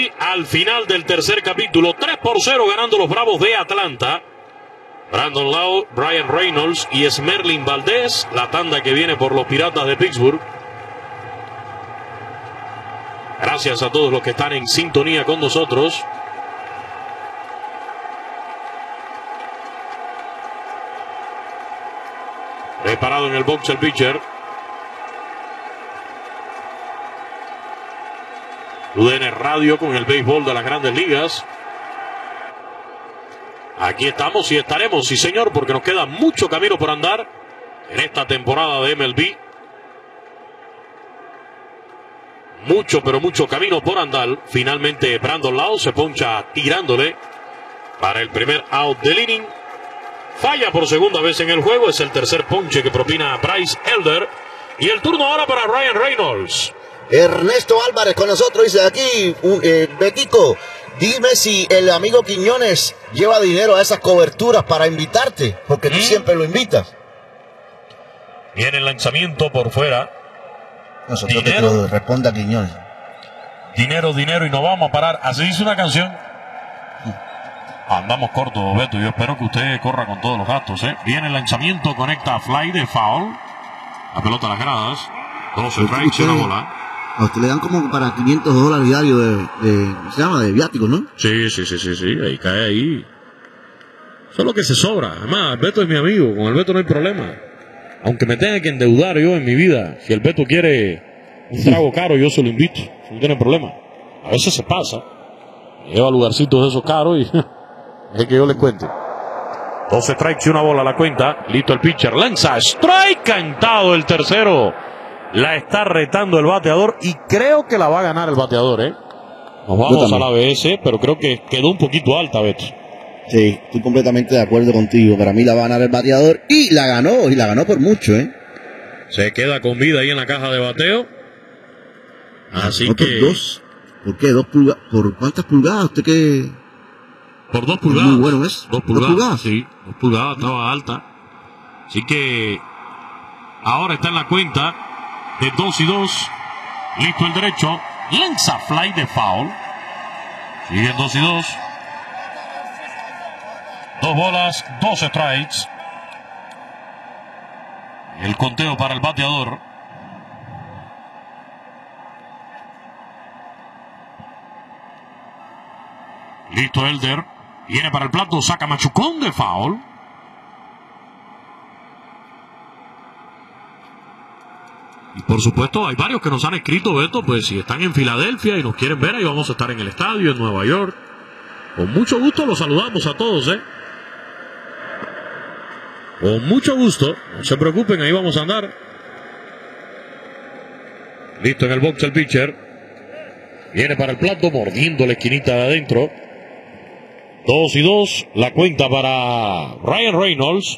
MLB al final del tercer capítulo. 3-0 ganando los Bravos de Atlanta. Brandon Lowe, Brian Reynolds y Smerlin Valdez. La tanda que viene por los Piratas de Pittsburgh. Gracias a todos los que están en sintonía con nosotros. Preparado en el box el pitcher. UDN Radio con el béisbol de las Grandes Ligas. Aquí estamos y estaremos, sí señor, porque nos queda mucho camino por andar en esta temporada de MLB. Mucho, pero mucho camino por andar. Finalmente Brandon Lowe se poncha tirándole para el primer out del inning. Falla por segunda vez en el juego. Es el tercer ponche que propina Bryce Elder. Y el turno ahora para Ryan Reynolds. Ernesto Álvarez con nosotros, dice aquí, Betico, dime si el amigo Quiñones lleva dinero a esas coberturas para invitarte, porque tú siempre lo invitas. Viene el lanzamiento por fuera. Nosotros te lo responda Quiñones. Dinero, dinero y no vamos a parar. Así dice una canción. Andamos cortos, Beto. Yo espero que usted corra con todos los gastos, ¿eh? Viene el lanzamiento, conecta a fly de foul. La pelota a las gradas. 12 strikes y una bola. A usted le dan como para $500 diarios se llama de viáticos, ¿no? Sí. Ahí cae ahí. Eso es lo que se sobra. Además, el Beto es mi amigo. Con el Beto no hay problema. Aunque me tenga que endeudar yo en mi vida, si el Beto quiere un trago caro, yo se lo invito. No tiene problema. A veces se pasa. Lleva lugarcitos de esos caros y es que yo les cuente. 12 strikes y una bola a la cuenta. Listo el pitcher. Lanza. Strike. Cantado el tercero. La está retando el bateador y creo que la va a ganar el bateador, ¿eh? Nos vamos a la ABS, pero creo que quedó un poquito alta, Beto. Sí, estoy completamente de acuerdo contigo. Para mí la va a ganar el bateador y la ganó por mucho, ¿eh? Se queda con vida ahí en la caja de bateo. Así que... Dos. ¿Por qué? ¿2 pulgadas? ¿Por cuántas pulgadas? ¿Usted qué? Por 2 pulgadas. Muy bueno, ¿es? 2 pulgadas. Sí, 2 pulgadas, estaba alta. Así que ahora está en la cuenta de 2-2. Listo el derecho. Lanza fly de foul. Siguen 2-2. 2 bolas, 2 strikes. El conteo para el bateador. Listo Elder. Viene para el plato, saca machucón de foul. Y por supuesto hay varios que nos han escrito, Beto, pues si están en Filadelfia y nos quieren ver, ahí vamos a estar en el estadio en Nueva York. Con mucho gusto los saludamos a todos, Con mucho gusto, no se preocupen, ahí vamos a andar. Listo en el box el pitcher. Viene para el plato, mordiendo la esquinita de adentro. 2-2, la cuenta para Ryan Reynolds.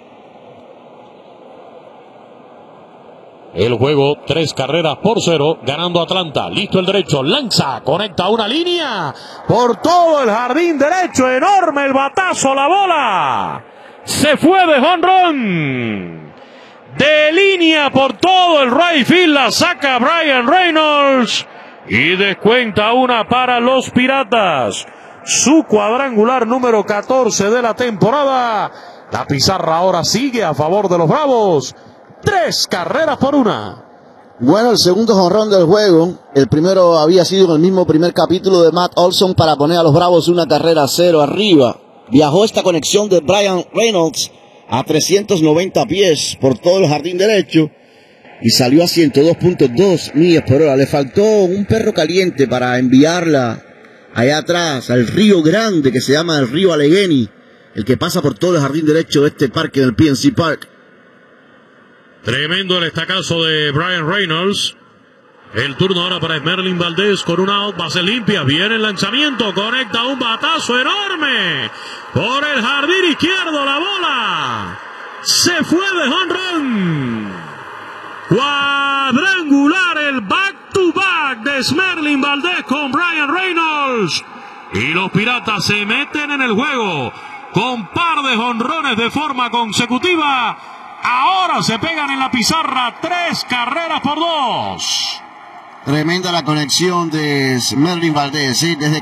El juego, 3-0, ganando Atlanta. Listo el derecho, lanza, conecta una línea por todo el jardín derecho. Enorme el batazo, la bola. Se fue de jonrón. De línea por todo el right field, la saca Brian Reynolds. Y descuenta una para los Piratas. Su cuadrangular número 14 de la temporada. La pizarra ahora sigue a favor de los Bravos. 3-1. Bueno, el segundo jonrón del juego. El primero había sido en el mismo primer capítulo de Matt Olson para poner a los Bravos 1-0 arriba. Viajó esta conexión de Brian Reynolds a 390 pies por todo el jardín derecho y salió a 102.2 millas por hora. Le faltó un perro caliente para enviarla allá atrás al río grande que se llama el río Allegheny, el que pasa por todo el jardín derecho de este parque, del PNC Park. Tremendo el estacazo de Brian Reynolds. El turno ahora para Smerlin Valdez con un out, base limpia. Viene el lanzamiento, conecta un batazo enorme por el jardín izquierdo. La bola se fue de jonrón. Cuadrangular, el back to back de Smerlin Valdez con Brian Reynolds. Y los Piratas se meten en el juego con par de jonrones de forma consecutiva. Ahora se pegan en la pizarra 3-2. Tremenda la conexión de Smerlin Valdez, ¿sí? Desde